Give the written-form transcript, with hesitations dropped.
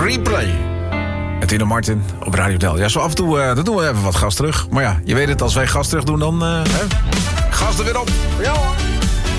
Replay. En Tino Martin op Radio Del. Ja, zo af en toe dan doen we even wat gas terug. Maar ja, je weet het, als wij gas terug doen, dan... gas er weer op. Ja hoor.